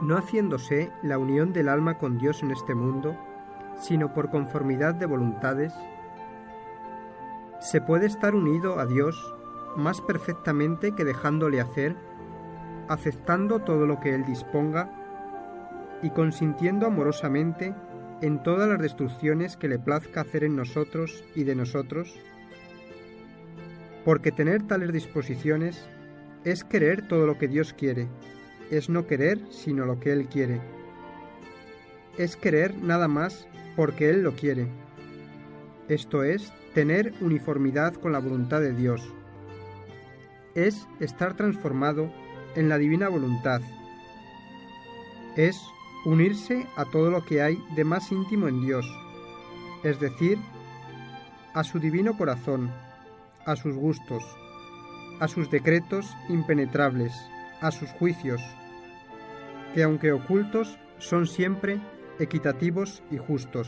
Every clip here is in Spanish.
no haciéndose la unión del alma con Dios en este mundo, sino por conformidad de voluntades, se puede estar unido a Dios más perfectamente que dejándole hacer, aceptando todo lo que Él disponga y consintiendo amorosamente en todas las destrucciones que le plazca hacer en nosotros y de nosotros, porque tener tales disposiciones es querer todo lo que Dios quiere, es no querer sino lo que Él quiere, es querer nada más porque Él lo quiere, esto es, tener uniformidad con la voluntad de Dios, es estar transformado en la divina voluntad, es unirse a todo lo que hay de más íntimo en Dios, es decir, a su divino corazón, a sus gustos, a sus decretos impenetrables, a sus juicios, que aunque ocultos, son siempre equitativos y justos.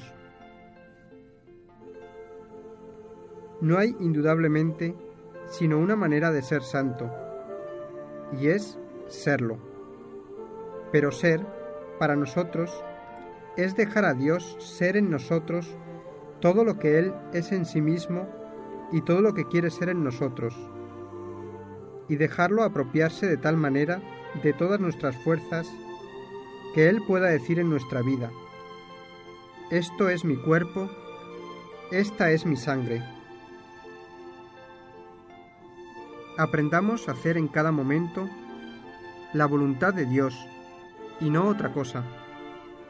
No hay indudablemente sino una manera de ser santo, y es serlo. Pero ser, para nosotros, es dejar a Dios ser en nosotros todo lo que Él es en sí mismo y todo lo que quiere ser en nosotros, y dejarlo apropiarse de tal manera de todas nuestras fuerzas que Él pueda decir en nuestra vida: esto es mi cuerpo, esta es mi sangre. Aprendamos a hacer en cada momento la voluntad de Dios y no otra cosa.